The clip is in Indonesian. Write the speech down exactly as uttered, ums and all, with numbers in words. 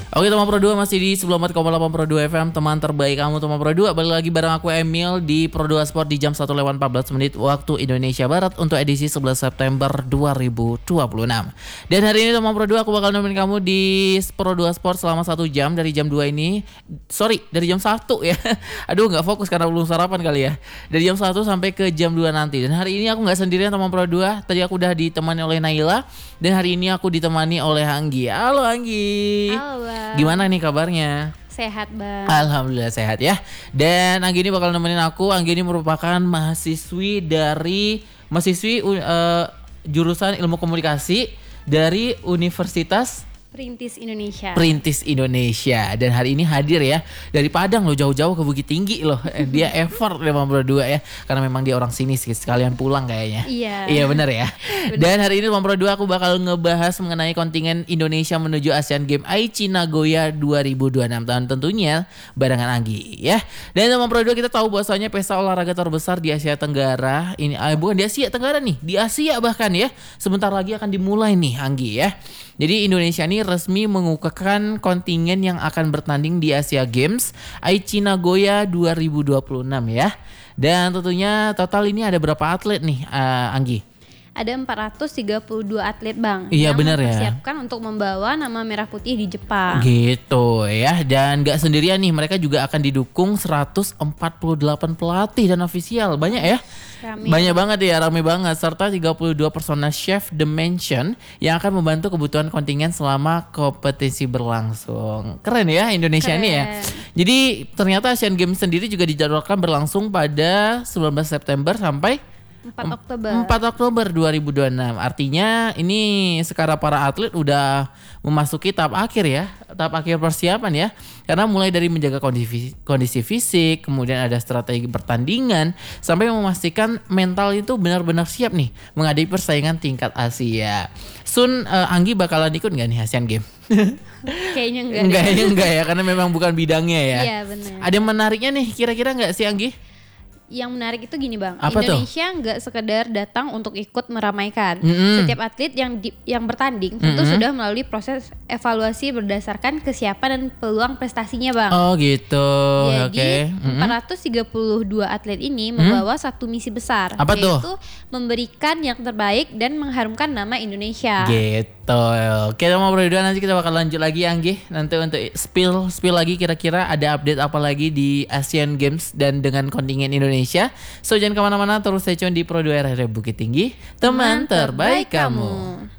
Oke, teman Pro dua masih di sembilan puluh empat koma delapan Pro dua F M, teman terbaik kamu teman Pro dua. Balik lagi bareng aku Emil di Pro dua Sport di jam satu lewat empat belas menit waktu Indonesia Barat untuk edisi sebelas September dua ribu dua puluh enam. Dan hari ini teman Pro dua aku bakal nemenin kamu di Pro dua Sport selama satu jam dari jam dua ini. Sorry, dari jam satu ya. Aduh, nggak fokus karena belum sarapan kali ya. Dari jam satu sampai ke jam dua nanti. Dan hari ini aku nggak sendirian teman Pro dua. Tadi aku udah ditemani oleh Naila dan hari ini aku ditemani oleh Anggi. Halo Anggi. Halo Bang. Gimana nih kabarnya? Sehat Bang. Alhamdulillah sehat ya. Dan Anggi ini bakal nemenin aku. Anggi ini merupakan mahasiswi dari mahasiswi uh, jurusan ilmu komunikasi dari Universitas Perintis Indonesia. Perintis Indonesia. Dan hari ini hadir ya dari Padang loh, jauh-jauh ke Bukit Tinggi loh. Dia effort lima puluh dua ya. Karena memang dia orang sini sih, sekalian pulang kayaknya. Iya. Iya benar ya. Bener. Dan hari ini lima puluh dua aku bakal ngebahas mengenai kontingen Indonesia menuju Asian Games Aichi Nagoya dua ribu dua puluh enam tahun tentunya barengan Anggi ya. Dan lima puluh dua kita tahu bahwasanya pesta olahraga terbesar di Asia Tenggara ini eh, bukan di Asia Tenggara nih, di Asia bahkan ya. Sebentar lagi akan dimulai nih Anggi ya. Jadi Indonesia ini resmi mengukuhkan kontingen yang akan bertanding di Asia Games Aichi Nagoya dua ribu dua puluh enam ya. Dan tentunya total ini ada berapa atlet nih uh, Anggi? Ada empat ratus tiga puluh dua atlet Bang. Iya benar ya. Mempersiapkan untuk membawa nama merah putih di Jepang. Gitu ya. Dan gak sendirian nih, mereka juga akan didukung seratus empat puluh delapan pelatih dan ofisial. Banyak ya. Rame. Banyak banget ya, rame banget. Serta tiga puluh dua personal chef dimension yang akan membantu kebutuhan kontingen selama kompetisi berlangsung. Keren ya Indonesia Keren. ini ya. Jadi ternyata Asian Games sendiri juga dijadwalkan berlangsung pada sembilan belas September sampai empat Oktober. empat Oktober dua ribu dua puluh enam. Artinya ini sekarang para atlet udah memasuki tahap akhir ya. Tahap akhir persiapan ya. Karena mulai dari menjaga kondisi, kondisi fisik, kemudian ada strategi pertandingan, sampai memastikan mental itu benar-benar siap nih menghadapi persaingan tingkat Asia. Sun, uh, Anggi bakalan ikut gak nih Asian Games? Kayaknya enggak. Enggak, enggak ya, karena memang bukan bidangnya ya. Iya benar. Ada yang menariknya nih kira-kira gak sih Anggi? Yang menarik itu gini Bang, Apa Indonesia nggak sekedar datang untuk ikut meramaikan. Mm-hmm. Setiap atlet yang di, yang bertanding tentu Mm-hmm. sudah melalui proses evaluasi berdasarkan kesiapan dan peluang prestasinya Bang. Oh gitu. Jadi Oke. Mm-hmm. empat ratus tiga puluh dua atlet ini membawa hmm? satu misi besar. Apa yaitu tuh? memberikan yang terbaik dan mengharumkan nama Indonesia. Gitu. Oke, mau berdua nanti kita bakal lanjut lagi Anggi. Nanti untuk spill spill lagi kira-kira ada update apa lagi di Asian Games dan dengan kontingen Indonesia. So jangan kemana-mana, terus stay tune di Pro dua R R Bukit Tinggi, teman terbaik kamu.